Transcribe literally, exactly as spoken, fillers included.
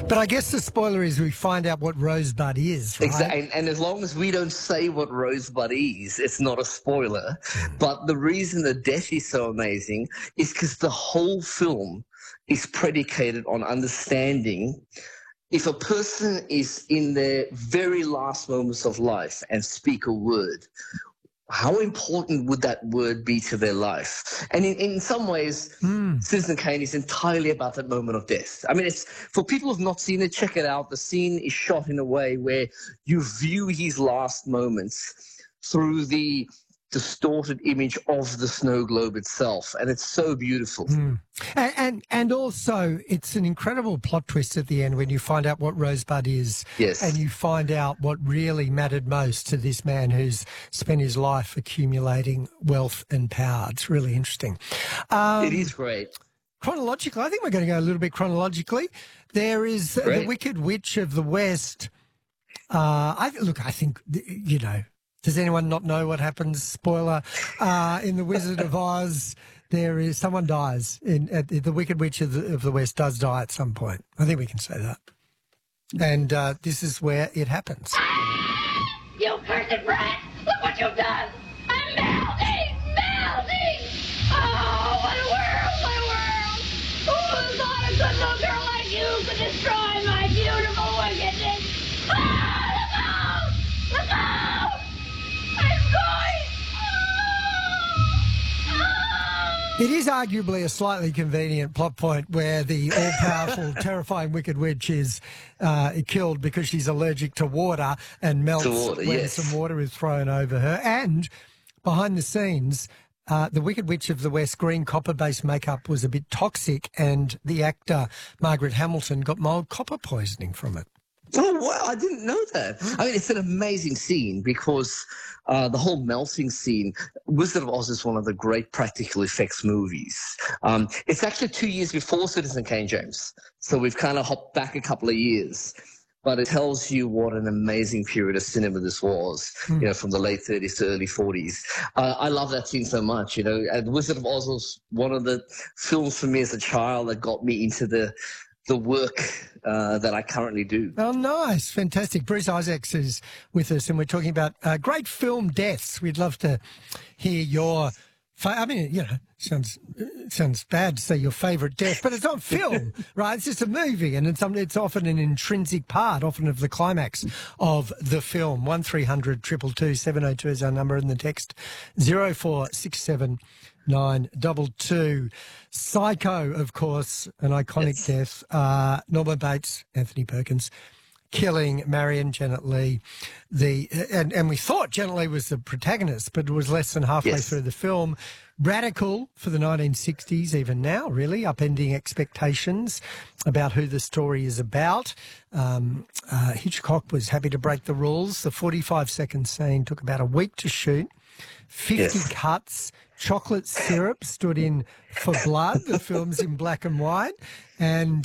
But I guess the spoiler is we find out what Rosebud is, right? Exactly. And, and as long as we don't say what Rosebud is, it's not a spoiler. Mm. But the reason the death is so amazing is because the whole film is predicated on understanding if a person is in their very last moments of life and speak a word, how important would that word be to their life? And in, in some ways, mm. Citizen Kane is entirely about that moment of death. I mean, it's for people who've not seen it, check it out. The scene is shot in a way where you view his last moments through the distorted image of the snow globe itself, and it's so beautiful. Mm. And, and and also, it's an incredible plot twist at the end when you find out what Rosebud is, yes, and you find out what really mattered most to this man who's spent his life accumulating wealth and power. It's really interesting. Um, it is great. Chronologically, I think we're going to go a little bit chronologically. There is uh, the Wicked Witch of the West. Uh, I look, I think you know. Does anyone not know what happens? Spoiler, uh, in The Wizard of Oz, there is someone dies. In, at, the Wicked Witch of the, of the West does die at some point. I think we can say that. And uh, this is where it happens. You cursed brat! Look what you've done! I'm melting! Melting! Oh, what a world! What a world! Who thought a good little girl like you could destroy my beautiful wickedness? Ah, look out! Look out! It is arguably a slightly convenient plot point where the all-powerful, terrifying Wicked Witch is uh, killed because she's allergic to water and melts water, when yes. some water is thrown over her. And behind the scenes, uh, the Wicked Witch of the West green copper-based makeup was a bit toxic, and the actor Margaret Hamilton got mild copper poisoning from it. Oh, wow, I didn't know that. I mean, it's an amazing scene because uh, the whole melting scene, Wizard of Oz is one of the great practical effects movies. Um, it's actually two years before Citizen Kane, James. So we've kind of hopped back a couple of years. But it tells you what an amazing period of cinema this was, mm. you know, from the late thirties to early forties. Uh, I love that scene so much, you know. And Wizard of Oz was one of the films for me as a child that got me into the the work uh, that I currently do. Oh, nice. Fantastic. Bruce Isaacs is with us, and we're talking about uh, great film deaths. We'd love to hear your... Fa- I mean, you know, sounds sounds bad to say your favourite death, but it's not film, right? It's just a movie, and it's, it's often an intrinsic part, often of the climax of the film. one three hundred two two two seven oh two is our number, in the text zero four six seven nine two two. Psycho, of course, an iconic yes. death. Uh, Norman Bates, Anthony Perkins, killing Marion Janet Leigh. The and, and we thought Janet Leigh was the protagonist, but it was less than halfway yes. through the film. Radical for the nineteen sixties, even now, really, upending expectations about who the story is about. Um, uh, Hitchcock was happy to break the rules. The forty-five second scene took about a week to shoot. fifty yes. cuts. Chocolate syrup stood in for blood. The film's in black and white. And